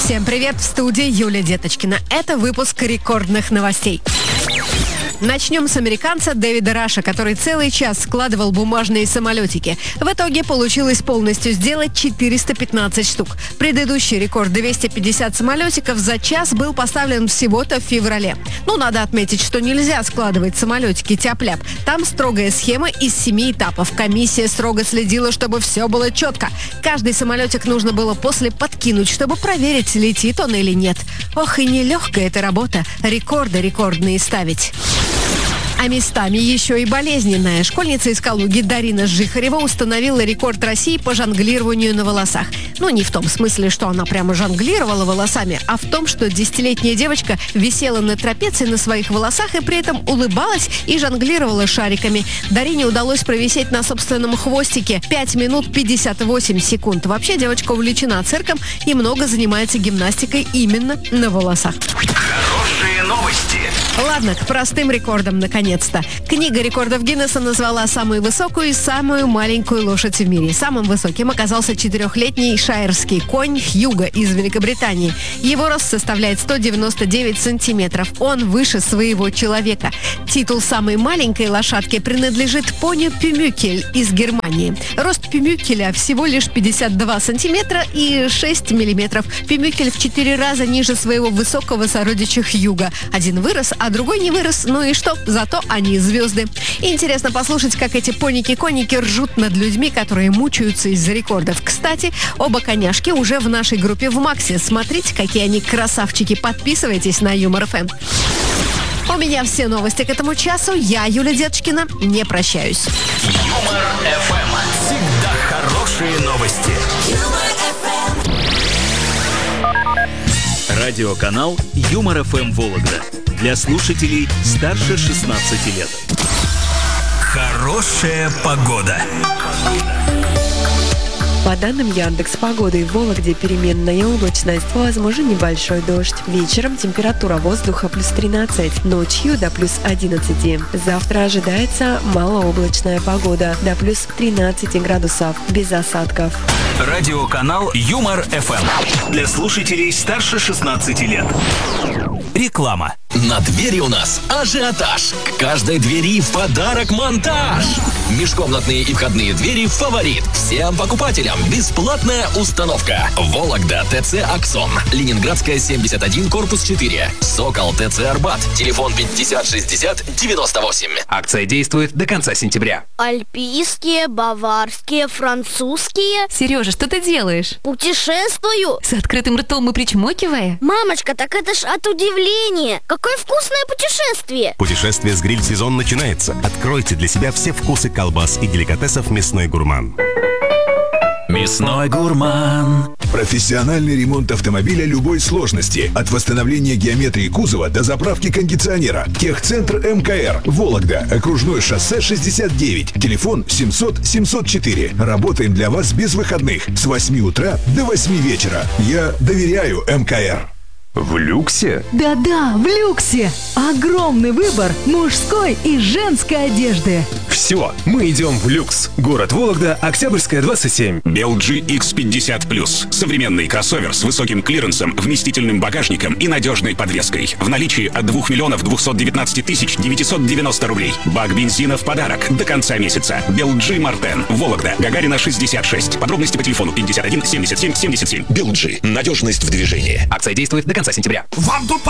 Всем привет, в студии Юлия Деточкина. Это выпуск рекордных новостей. Начнем с американца Дэвида Раша, который целый час складывал бумажные самолетики. В итоге получилось полностью сделать 415 штук. Предыдущий рекорд 250 самолетиков за час был поставлен всего-то в феврале. Надо отметить, что нельзя складывать самолетики тяп-ляп. Там строгая схема из 7 этапов. Комиссия строго следила, чтобы все было четко. Каждый самолетик нужно было после подкинуть, чтобы проверить, летит он или нет. Ох, и нелегкая эта работа. Рекорды рекордные ставить. А местами еще и болезненная. Школьница из Калуги Дарина Жихарева установила рекорд России по жонглированию на волосах. Не в том смысле, что она прямо жонглировала волосами, а в том, что 10-летняя девочка висела на трапеции на своих волосах и при этом улыбалась и жонглировала шариками. Дарине удалось провисеть на собственном хвостике 5 минут 58 секунд. Вообще девочка увлечена цирком и много занимается гимнастикой именно на волосах. Хорошие новости. Ладно, к простым рекордам наконец-то. Книга рекордов Гиннесса назвала самую высокую и самую маленькую лошадь в мире. Самым высоким оказался 4-летний шайерский конь Хьюго из Великобритании. Его рост составляет 199 сантиметров. Он выше своего человека. Титул самой маленькой лошадки принадлежит пони Пюмюкель из Германии. Рост Пюмюкеля всего лишь 52 сантиметра и 6 миллиметров. Пюмюкель в 4 раза ниже своего высокого сородича Хьюго. Один вырос, а другой не вырос. Ну и что? Зато они звезды. Интересно послушать, как эти поники-коники ржут над людьми, которые мучаются из-за рекордов. Кстати, оба коняшки уже в нашей группе в Максе. Смотрите, какие они красавчики. Подписывайтесь на Юмор ФМ. У меня все новости к этому часу. Я, Юлия Деточкина, не прощаюсь. Юмор ФМ. Всегда хорошие новости. Радиоканал Юмор ФМ Вологда. Для слушателей старше 16 лет. Хорошая погода. По данным Яндекс.Погоды, в Вологде переменная облачность, возможен небольшой дождь. Вечером температура воздуха плюс 13, ночью до плюс 11. Завтра ожидается малооблачная погода, до плюс 13 градусов, без осадков. Радиоканал Юмор ФМ. Для слушателей старше 16 лет. Реклама. На двери у нас ажиотаж. К каждой двери в подарок монтаж. Межкомнатные и входные двери «Фаворит». Всем покупателям бесплатная установка. Вологда, ТЦ «Аксон». Ленинградская, 71, корпус 4. Сокол, ТЦ «Арбат». Телефон 50 60 98. Акция действует до конца сентября. Альпийские, баварские, французские. Сережа, что ты делаешь? Путешествую. С открытым ртом и причмокивая? Мамочка, так это ж от удивления. Какое вкусное путешествие. Путешествие с гриль-сезон начинается. Откройте для себя все вкусы колбас и деликатесов «Мясной гурман». Мясной гурман. Профессиональный ремонт автомобиля любой сложности. От восстановления геометрии кузова до заправки кондиционера. Техцентр МКР. Вологда. Окружное шоссе 69. Телефон 700 704. Работаем для вас без выходных. С 8 утра до 8 вечера. Я доверяю МКР. В люксе? Да-да, в люксе. Огромный выбор мужской и женской одежды. Все, мы идем в люкс. Город Вологда, Октябрьская, 27. BLG X50+. Современный кроссовер с высоким клиренсом, вместительным багажником и надежной подвеской. В наличии от 2 миллионов 219 тысяч 990 рублей. Бак бензина в подарок до конца месяца. BLG Мартен. Вологда. Гагарина, 66. Подробности по телефону 51 77 77. BLG. Надежность в движении. Акция действует до конца сентября. Вам тут